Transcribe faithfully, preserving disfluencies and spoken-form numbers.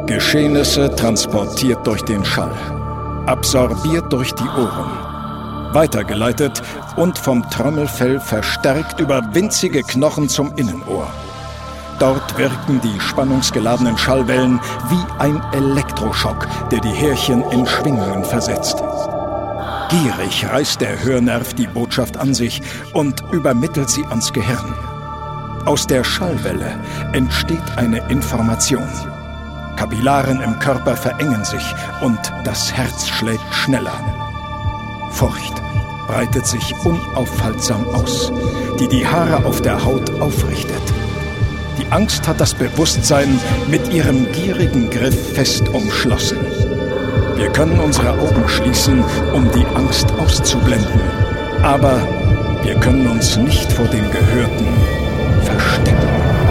Geschehnisse transportiert durch den Schall, absorbiert durch die Ohren, weitergeleitet und vom Trommelfell verstärkt über winzige Knochen zum Innenohr. Dort wirken die spannungsgeladenen Schallwellen wie ein Elektroschock, der die Härchen in Schwingungen versetzt. Gierig reißt der Hörnerv die Botschaft an sich und übermittelt sie ans Gehirn. Aus der Schallwelle entsteht eine Information. Kapillaren im Körper verengen sich und das Herz schlägt schneller. Furcht breitet sich unaufhaltsam aus, die die Haare auf der Haut aufrichtet. Die Angst hat das Bewusstsein mit ihrem gierigen Griff fest umschlossen. Wir können unsere Augen schließen, um die Angst auszublenden. Aber wir können uns nicht vor dem Gehörten verstecken.